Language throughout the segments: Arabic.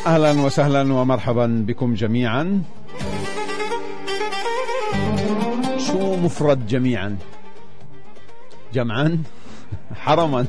أهلا وسهلا ومرحبا بكم جميعا. شو مفرد جميعا؟ جمعا حرما.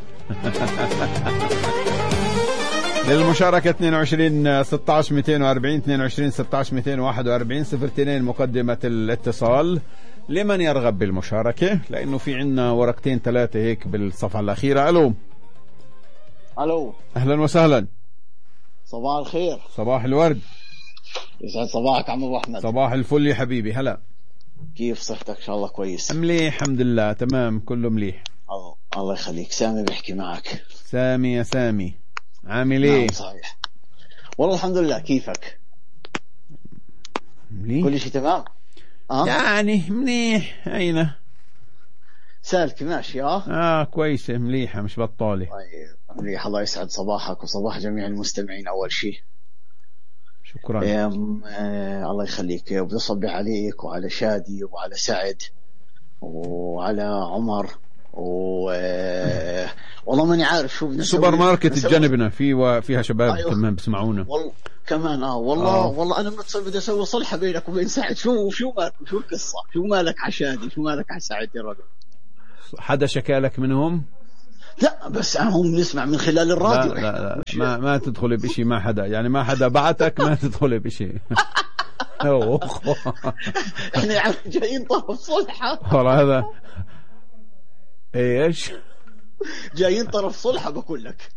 للمشاركة 22 16 240 22 16 241 02 مقدمة الاتصال لمن يرغب بالمشاركة، لأنه في عنا ورقتين ثلاثة هيك بالصفحة الأخيرة. ألو ألو، أهلا وسهلا. صباح الخير. صباح الورد. يسعد صباحك عم أبو أحمد. صباح الفل يا حبيبي. هلا، كيف صحتك؟ إن شاء الله كويس. مليح الحمد لله، تمام كله مليح. الله يخليك. سامي بيحكي معك. سامي يا سامي، عامل ايه؟ نعم صحيح والله الحمد لله. كيفك؟ مليح كل شيء تمام. يعني منيح. أين سالك ماشي؟ كويسة مليحة مش بطالة. طيب مليح. الله يسعد صباحك وصباح جميع المستمعين. أول شيء شكرا. الله يخليك. بدي أصبح عليك وعلى شادي وعلى سعد وعلى عمر والله ماني عارف شو بدنا نسوي. سوبر ماركت بجنبنا فيها شباب. أيوه. كمان بسمعونا والله كمان. والله انا بدي اسوي صلحه بينك وبين سعد. شو القصه؟ شو مالك على شادي؟ شو مالك على سعد يا رجل؟ حدا شكالك منهم؟ لا بس هم نسمع من خلال الراديو. لا ما تدخل بشي. ما حدا يعني ما حدا بعتك ما تدخل بشي. احنا جايين طرف صلحه. والله هذا ايش جايين طرف صلحه بقول لك.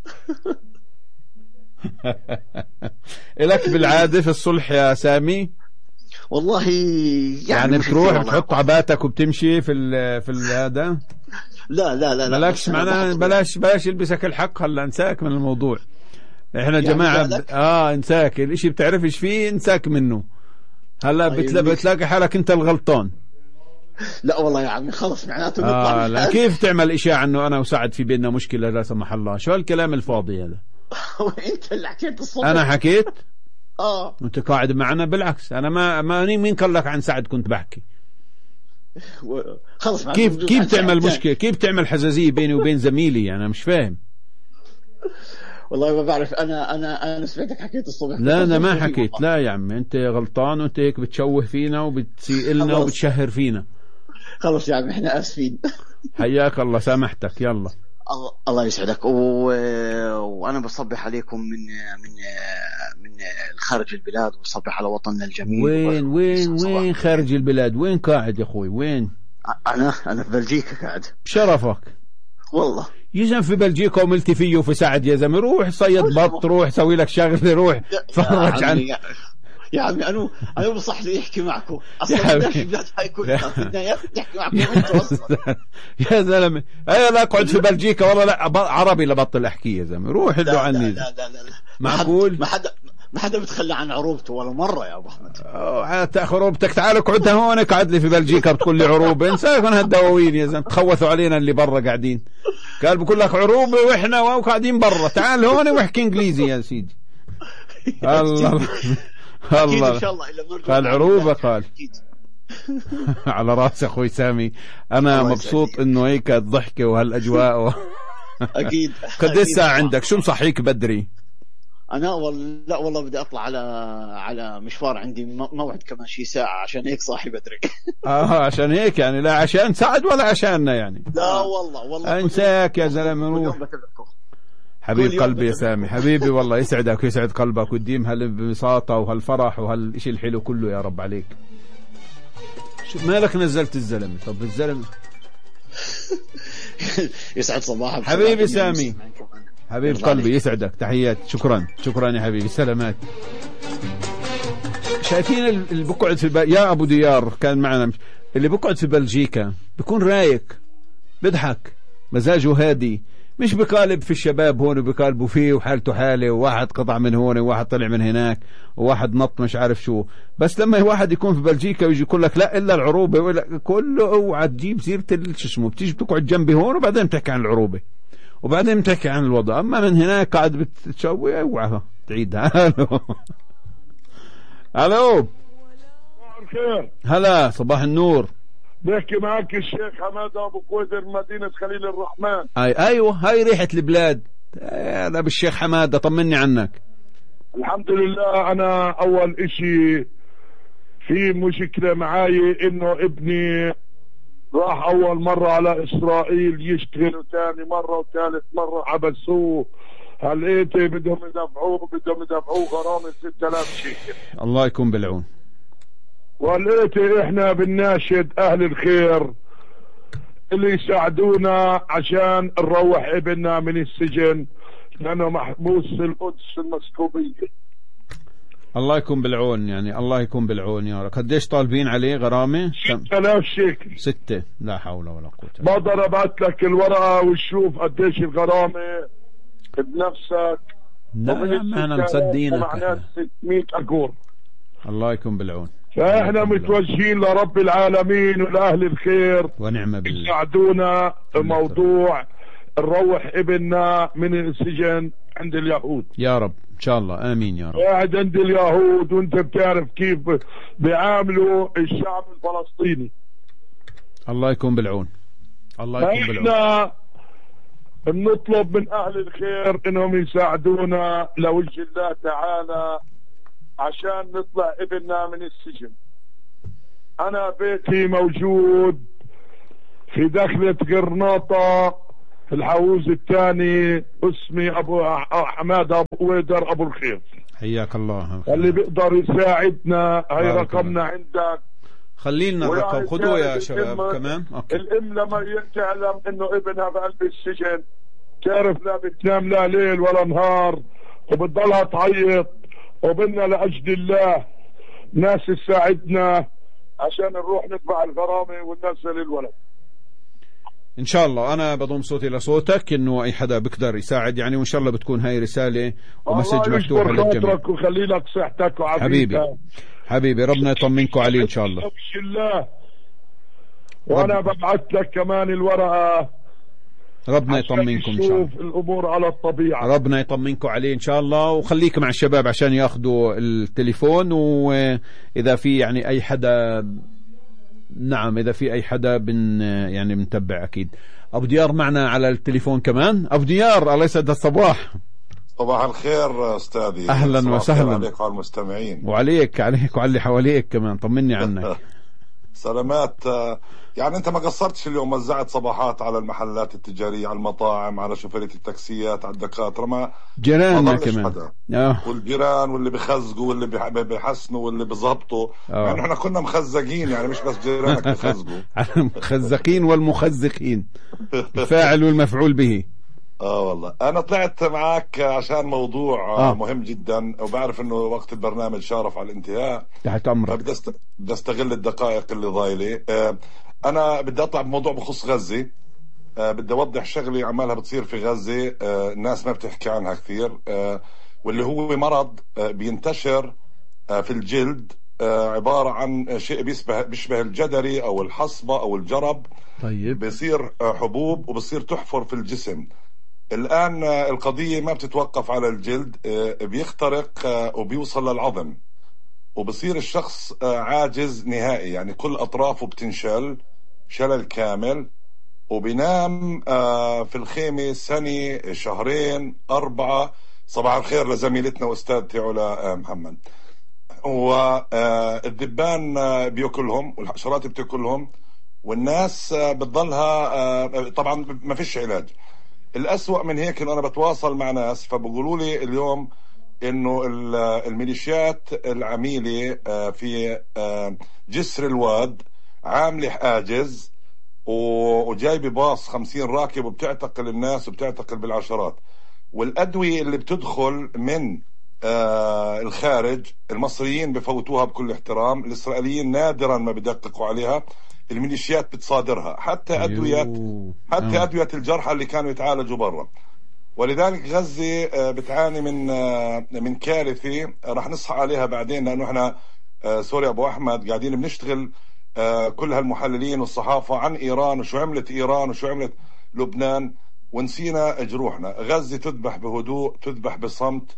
إلك بالعادة في الصلح يا سامي؟ والله يعني بتروح بتحط عباتك وبتمشي في هذا؟ لا مالكش معنا. بلاش يلبسك الحق. هلا انساك من الموضوع. احنا يعني جماعة انساك الاشي بتعرفش فيه، انساك منه. هلا بتلاقي حالك انت الغلطان. لا والله يا عمي خلص معناته نطلع. لا كيف تعمل إشاعة انه انا وسعد في بيننا مشكلة؟ لا سمح الله. شو هالكلام الفاضي هذا؟ انت اللي حكيت الصبح. انا حكيت؟ انت قاعد معنا. بالعكس انا ما مين قال لك عن سعد كنت بحكي. خلص كيف تعمل مشكلة؟ كيف تعمل حزازية بيني وبين زميلي؟ انا مش فاهم والله. ما بعرف. انا سمعتك حكيت الصبح. لا انا ما حكيت. لا يا عم انت غلطان، وانت هيك بتشوه فينا وبتسيء لنا وبتشهر فينا. خلص يا عم احنا اسفين. حياك الله، سامحتك. يلا الله يسعدك. وانا بصبح عليكم من خارج البلاد، وبصبح على وطننا الجميل. وين خارج البلاد؟ وين قاعد يا اخوي؟ وين؟ انا في بلجيكا قاعد. بشرفك والله. يزن في بلجيكا وملتي فيه وفي سعد يا زلمه. روح صيد بط، روح سوي لك شغله، روح فرج عن يا عمي. انا بصح لي يحكي معكم اصلا. بدناش بلاد هاي كلها بدنا نحكي معكم انتوا اصلا. يا زلمه لا اقعد في بلجيكا والله. لا عربي لبطل احكي يا زلمه. روح ادعو عني. لا معقول؟ ما حدا بتخلى عن عروبته ولا مره يا ابو احمد. تاخذ عروبتك. تعال اقعدها هون. قعد لي في بلجيكا بتقول لي عروبه؟ انساك من هالدواوين يا زلمه. تخوثوا علينا اللي برا قاعدين. قال بقول لك عروبه واحنا قاعدين برا. تعال هون واحكي انجليزي يا سيدي. الله ان شاء الله. قال عروبه. قال على راس اخوي سامي. انا مبسوط انه هيك الضحكه وهالاجواء اكيد. قديش ساعه عندك؟ شو مصحيك بدري؟ انا لا والله بدي اطلع على مشوار. عندي موعد كمان شي ساعه، عشان هيك صاحي بدري. عشان هيك يعني. لا عشان سعد ولا عشاننا يعني. لا والله انساك يا زلمه. روح حبيب قلبي يا سامي. حبيبي والله يسعدك ويسعد قلبك ويديم هالبساطة وهالفرح وهالشي الحلو كله يا رب عليك. شو مالك نزلت الزلمة؟ طب الزلمة يسعد صباحك حبيبي سامي. حبيب قلبي يسعدك. تحيات. شكرا يا حبيبي. سلامات. شايفين اللي بقعد في يا ابو ديار كان معنا، اللي بقعد في بلجيكا بيكون رايق، بضحك، مزاجه هادي، مش بقالب في الشباب هون وبقالبوا فيه وحالته حاله، وواحد قطع من هون وواحد طلع من هناك وواحد نط مش عارف شو. بس لما واحد يكون في بلجيكا ويجي يقول لك لا الا العروبه ولا كله، اوعى تجيب سيره شو اسمه، بتيجي بتقعد جنبي هون وبعدين بتحكي عن العروبه وبعدين بتحكي عن الوضع. اما من هناك قاعد بتسوي اوعى تعيدها. الو الخير. هلا صباح النور. بحكي معك الشيخ حماده ابو كويدر مدينه خليل الرحمن. ايوه هاي ريحه البلاد. انا بالشيخ حماده طمني عنك. الحمد لله. أنا أول إشي في مشكلة معاي إنه ابني راح أول مرة على إسرائيل يشتغل، وثاني مرة وثالث مرة عبسوه. هلقيتي بدهم يدفعوه غرامة 6000 شيكل. الله يكون بالعون. ولقيتي إحنا بنناشد أهل الخير اللي يساعدونا عشان نروح ابننا من السجن، لأنه محبوس في القدس المسكوبية. الله يكون بالعون، يعني الله يكون بالعون يا رب. قديش طالبين عليه غرامة؟ 6000 شيكل. 6. لا حول ولا قوة. بقدر ابعت لك الورقة وتشوف قديش الغرامة بنفسك. لا احنا مصدقينك. معناه 600 أجور. الله يكون بالعون. فاحنا متوجهين لرب العالمين ولأهل الخير ونعم بالله يساعدونا بموضوع نروح ابننا من السجن عند اليهود يا رب. ان شاء الله امين يا رب. قاعد عند اليهود، وانت بتعرف كيف بيعاملوا الشعب الفلسطيني. الله يكون بالعون. الله يكون بالعون. احنا بنطلب من اهل الخير انهم يساعدونا لوجه الله تعالى عشان نطلع ابننا من السجن. انا بيتي موجود في دخلة قرناطة في الحوز الثاني، اسمي ابو حماد ابو ويدر ابو الخير. حياك الله. اللي بيقدر يساعدنا هي رقمنا عندك. خلينا الرقم، خذوه يا شباب كمان. أوكي. الام لما تعلم انه ابنها في قلب السجن تعرف لا بتنام لا ليل ولا نهار، وبتضلها تعيط، وبدنا لاجل الله ناس تساعدنا عشان نروح ندفع الغرامه وننزل الولد. ان شاء الله انا بضم صوتي لصوتك انه اي حدا بيقدر يساعد يعني، وان شاء الله بتكون هاي رساله ومسج مفتوح للجميع. وخلي لك صحتك وعافيتك حبيبي ربنا يطمنكم عليه ان شاء الله. وانا ببعث لك كمان الورقه. ربنا يطمنكم ان شاء الله. شوف الامور على الطبيعه. ربنا يطمنكم عليه ان شاء الله. وخليك مع الشباب عشان ياخذوا التليفون، واذا في يعني اي حدا، نعم اذا في اي حدا يعني بنتبع اكيد. ابو ديار معنا على التليفون كمان. ابو ديار الله يسعد الصباح. صباح الخير استاذي. اهلا وسهلا عليك وعلى المستمعين. وعليك وعلى اللي حواليك كمان. طمني عنك. سلامات. يعني انت ما قصرتش اليوم، وزعت صباحات على المحلات التجارية، على المطاعم، على شوفيرة التاكسيات، على الدكاترة، ما جيراننا كمان والجيران واللي بيخزقوا واللي بيحسنوا واللي بيظبطوا. يعني احنا كنا مخزقين، يعني مش بس جيرانك بيخزقوا. المخزقين والمخزقين، الفاعل والمفعول به. والله انا طلعت معك عشان موضوع مهم جدا، وبعرف انه وقت البرنامج شارف على الانتهاء. تحت امرك. بدي استغل الدقائق اللي ضايله. انا بدي اطلع بموضوع بخص غزه. بدي اوضح شغله عمالها بتصير في غزه، الناس ما بتحكي عنها كثير، واللي هو مرض بينتشر في الجلد، عباره عن شيء بيشبه الجدري او الحصبه او الجرب. طيب. بيصير حبوب وبصير تحفر في الجسم. الآن القضية ما بتتوقف على الجلد، بيخترق وبيوصل للعظم، وبصير الشخص عاجز نهائي، يعني كل أطرافه بتنشل شلل كامل، وبينام في الخيمة سنة، شهرين، 4. صباح الخير لزميلتنا وأستاذتي علا محمد. والدبان بيأكلهم والحشرات بتأكلهم، والناس بتضلها طبعا ما فيش علاج. الأسوأ من هيك إنه أنا بتواصل مع ناس فبقولوا لي اليوم إنه الميليشيات العميلة في جسر الواد عاملة حاجز وجايبة باص 50 راكب وبتعتقل الناس وبتعتقل بالعشرات. والأدوية اللي بتدخل من الخارج المصريين بفوتوها بكل احترام، الإسرائيليين نادرا ما بدققوا عليها، الميليشيات بتصادرها، حتى أدوية الجرحى اللي كانوا يتعالجوا برا. ولذلك غزة بتعاني من كارثة رح نصحى عليها بعدين، لأنه احنا سوري أبو أحمد قاعدين بنشتغل كل هالمحللين والصحافة عن إيران وشو عملت إيران وشو عملت لبنان، ونسينا جروحنا. غزة تذبح بهدوء، تذبح بصمت،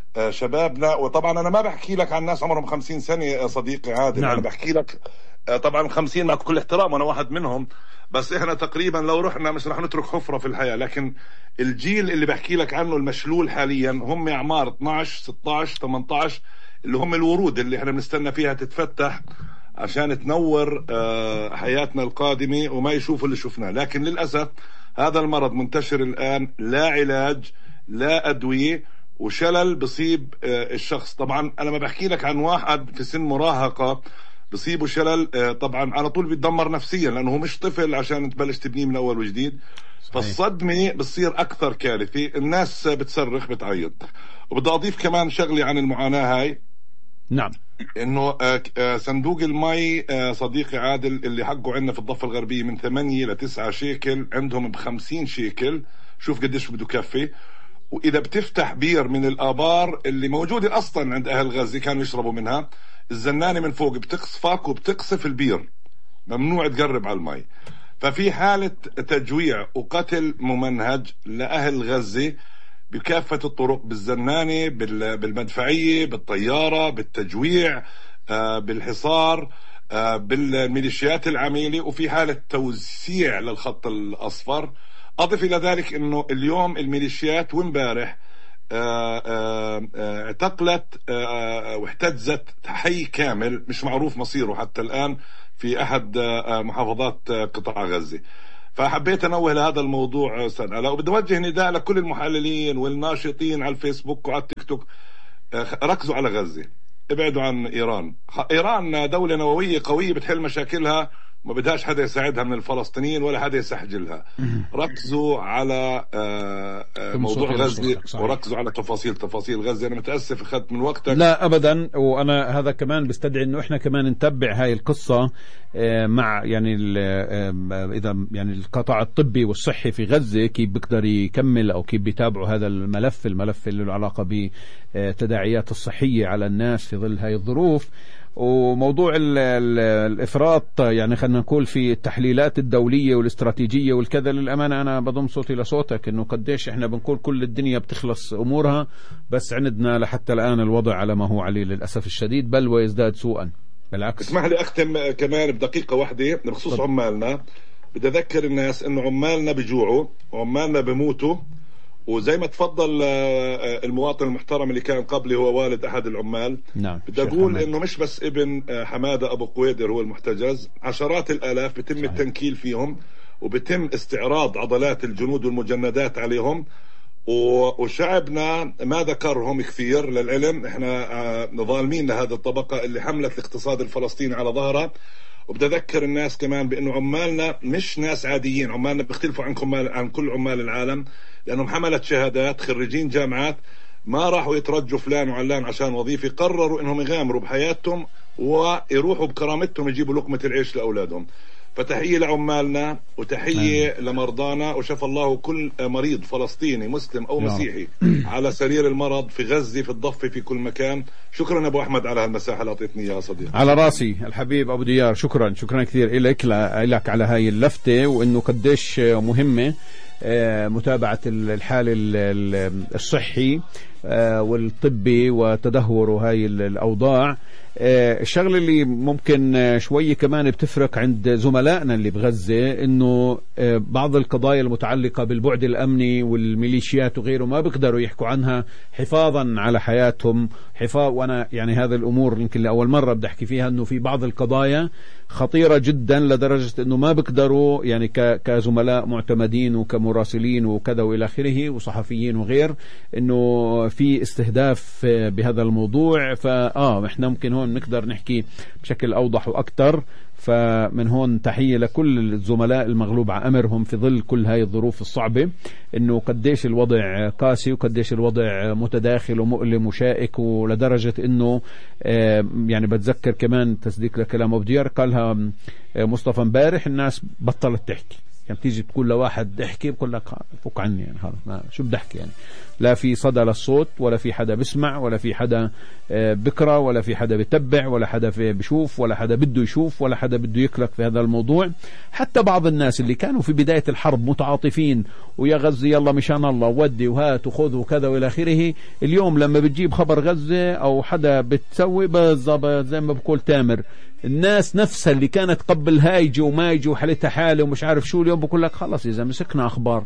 شبابنا. وطبعا انا ما بحكي لك عن ناس عمرهم 50 سنه يا صديقي عادل. نعم. انا بحكي لك طبعا 50 مع كل احترام وانا واحد منهم، بس احنا تقريبا لو رحنا مش رح نترك حفرة في الحياة. لكن الجيل اللي بحكي لك عنه المشلول حاليا هم اعمار 12 16 18 اللي هم الورود اللي احنا بنستنى فيها تتفتح عشان تنور حياتنا القادمة وما يشوفوا اللي شفناه. لكن للأسف هذا المرض منتشر الآن، لا علاج لا أدوية، وشلل بصيب الشخص. طبعا أنا ما بحكي لك عن واحد في سن مراهقة بصيبه شلل، طبعا على طول بيتدمر نفسيا لأنه هو مش طفل عشان تبلش تبنيه من أول وجديد. فالصدمة بتصير أكثر كارثة، الناس بتصرخ بتعيط. وبدي أضيف كمان شغلي عن المعاناة هاي. نعم. إنه صندوق المي صديقي عادل اللي حقه عندنا في الضفة الغربية من 8 ل 9 شيكل، عندهم ب50 شيكل. شوف قديش بده كفي. وإذا بتفتح بير من الآبار اللي موجودة أصلا عند أهل غزة كانوا يشربوا منها، الزنانة من فوق بتقصفك وبتقصف البير، ممنوع تقرب على المي. ففي حالة تجويع وقتل ممنهج لأهل غزة بكافة الطرق، بالزنانة، بالمدفعية، بالطيارة، بالتجويع، بالحصار، بالميليشيات العميلة، وفي حالة توسيع للخط الأصفر. أضف إلى ذلك أنه اليوم الميليشيات وامبارح اعتقلت واحتجزت حي كامل مش معروف مصيره حتى الآن في أحد محافظات قطاع غزة. فحبيت أنوه لهذا الموضوع أستاذ علاء، وبدي أوجه نداء لكل المحللين والناشطين على الفيسبوك وعلى التيك توك، ركزوا على غزة، ابعدوا عن إيران. إيران دولة نووية قوية بتحل مشاكلها، ما بدهاش حدا يساعدها من الفلسطينيين ولا حدا يسحجلها. ركزوا على موضوع غزة وركزوا على تفاصيل غزة. أنا متأسف أخذت من وقتك. لا أبدا، وأنا هذا كمان بستدعي إنه إحنا كمان نتبع هاي القصة مع يعني إذا يعني القطاع الطبي والصحي في غزة كيف بيقدر يكمل أو كيف بيتابعوا هذا الملف اللي له علاقة بالتداعيات الصحية على الناس في ظل هاي الظروف. وموضوع الإفراط يعني خلينا نقول في التحليلات الدولية والاستراتيجية والكذا، للأمانة أنا بضم صوتي لصوتك إنه قديش إحنا بنقول كل الدنيا بتخلص أمورها، بس عندنا لحتى الآن الوضع على ما هو عليه للأسف الشديد، بل ويزداد سوءا بالعكس. اسمح لي أختم كمان بدقيقة واحدة بخصوص عمالنا. بدي أذكر الناس إنه عمالنا بجوعوا وعمالنا بموتوا، وزي ما تفضل المواطن المحترم اللي كان قبلي هو والد أحد العمال. نعم. بدي أقول إنه مش بس ابن حمادة أبو قويدر هو المحتجز، عشرات الآلاف بتم صحيح. التنكيل فيهم، وبتم استعراض عضلات الجنود والمجندات عليهم، وشعبنا ما ذكرهم كثير للعلم. احنا ظالمين لهذه الطبقة اللي حملت الاقتصاد الفلسطيني على ظهرها. وبدي أذكر الناس كمان بأنه عمالنا مش ناس عاديين، عمالنا بيختلفوا عن كل عمال العالم، لأنهم حملت شهادات، خريجين جامعات، ما راحوا يترجوا فلان وعلان عشان وظيفة، قرروا أنهم يغامروا بحياتهم ويروحوا بكرامتهم يجيبوا لقمة العيش لأولادهم. فتحية لعمالنا وتحية لمرضانا، وشفى الله كل مريض فلسطيني مسلم أو مسيحي على سرير المرض في غزة في الضفة في كل مكان. شكرا أبو أحمد على هالمساحة اللي أعطيتني إياها صديقي. على راسي الحبيب أبو ديار، شكرا كثير لك على هاي اللفتة، وإنه قديش مهمة متابعة الحال الصحي والطبي وتدهور هاي الأوضاع. الشغلة اللي ممكن شوي كمان بتفرق عند زملائنا اللي بغزة إنه بعض القضايا المتعلقة بالبعد الأمني والميليشيات وغيره ما بيقدروا يحكوا عنها حفاظا على حياتهم. وأنا يعني هذا الأمور يمكن لأول مرة بدي أحكي فيها، إنه في بعض القضايا خطيرة جدا لدرجة إنه ما بيقدروا يعني كزملاء معتمدين وكمراسلين وكذا وإلى آخره وصحفيين وغير، إنه في استهداف بهذا الموضوع. إحنا ممكن هون نقدر نحكي بشكل أوضح وأكثر. فمن هون تحية لكل الزملاء المغلوب على أمرهم في ظل كل هاي الظروف الصعبة، إنه قديش الوضع قاسي وقديش الوضع متداخل ومؤلم وشائك، ولدرجة إنه يعني بتذكر كمان تصديق لكلام أبو ديار قالها مصطفى امبارح، الناس بطلت تحكي. يعني تيجي تقول لواحد احكي بقول لك فك عني يعني خلاص شو بدي احكي يعني، لا في صدى للصوت ولا في حدا بسمع ولا في حدا بكرة ولا في حدا بتبع ولا حدا بشوف ولا حدا بده يشوف ولا حدا بده يكلك في هذا الموضوع. حتى بعض الناس اللي كانوا في بداية الحرب متعاطفين ويا غزة يلا مشان الله ودي وهات وخذ وكذا والى اخره، اليوم لما بتجيب خبر غزة او حدا بتسوي بالضبط زي ما بقول تامر، الناس نفسها اللي كانت قبل هايجي وما يجي وحالتها حالة ومش عارف شو، اليوم بقول لك خلص إذا مسكنا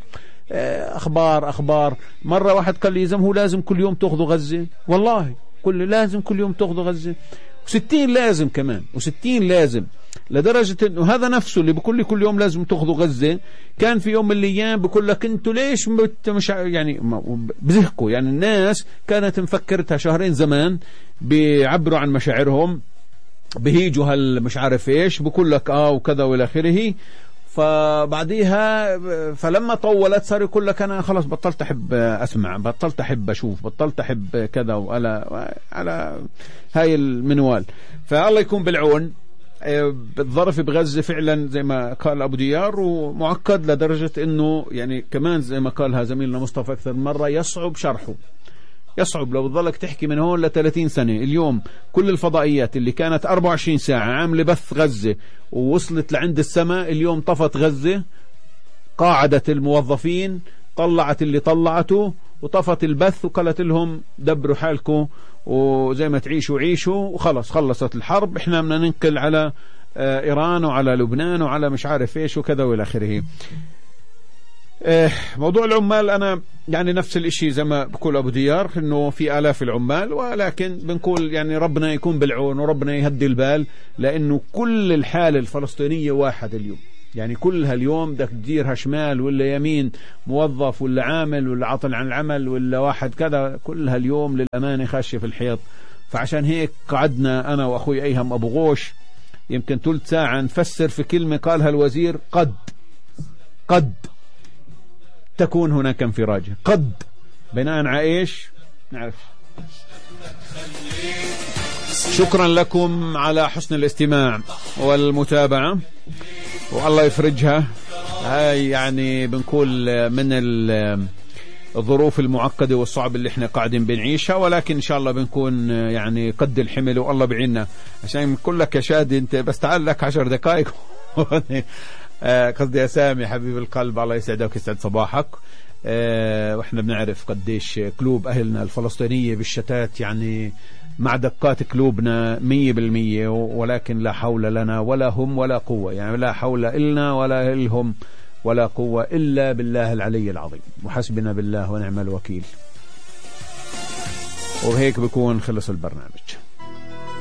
أخبار. مرة واحد قال لي هو لازم كل يوم تأخذوا غزة، والله لازم كل يوم تأخذوا غزة، و60 لازم كمان، و60 لازم، لدرجة انه هذا نفسه اللي بقول لي كل يوم لازم تأخذوا غزة كان في يوم من الايام بقول لك انتوا ليش مش يعني بزهقوا. يعني الناس كانت مفكرتها شهرين زمان بيعبروا عن مشاعرهم بهيجوا مش عارف ايش بقول لك وكذا والى اخره. فبعديها فلما طولت صار يقول لك انا خلاص بطلت احب اسمع، بطلت احب اشوف، بطلت احب كذا، على هاي المنوال. فالله يكون بالعون. الظرف بغزة فعلا زي ما قال أبو ديار ومعقد لدرجة انه يعني كمان زي ما قالها زميلنا مصطفى اكثر من مرة يصعب شرحه، يصعب لو تظلك تحكي من هون ل30 سنة. اليوم كل الفضائيات اللي كانت 24 ساعة عاملة بث غزة ووصلت لعند السماء، اليوم طفت غزة، قاعدت الموظفين، طلعت اللي طلعته وطفت البث وقالت لهم دبروا حالكم وزي ما تعيشوا عيشوا وخلص خلصت الحرب، احنا بدنا ننقل على إيران وعلى لبنان وعلى مش عارف ايش وكذا والى آخره. موضوع العمال أنا يعني نفس الاشي زي ما بقول أبو ديار إنه في آلاف العمال، ولكن بنقول يعني ربنا يكون بالعون وربنا يهدي البال، لأنه كل الحالة الفلسطينية واحد اليوم، يعني كلها اليوم بدك تديرها شمال ولا يمين، موظف ولا عامل ولا عاطل عن العمل ولا واحد كذا، كلها اليوم للأمانة خاشة في الحيط. فعشان هيك قعدنا أنا وأخوي أيهم أبو غوش يمكن 3 ساعة نفسر في كلمة قالها الوزير، قد تكون هناك انفراج، قد بناء على ايش نعرف. شكرا لكم على حسن الاستماع والمتابعة، والله يفرجها. هاي يعني بنقول من الظروف المعقدة والصعبة اللي احنا قاعدين بنعيشها، ولكن ان شاء الله بنكون يعني قد الحمل والله بعيننا. عشان نقول لك يا شادي انت بس تعال لك 10 دقائق قصدي يا سامي حبيب القلب الله يسعدك ويسعد صباحك. واحنا بنعرف قديش قلوب اهلنا الفلسطينية بالشتات يعني مع دقات قلوبنا 100%، ولكن لا حول لنا ولا هم ولا قوة، يعني لا حول إلنا ولا إلهم ولا قوة إلا بالله العلي العظيم، وحسبنا بالله ونعم الوكيل. وهيك بكون خلص البرنامج.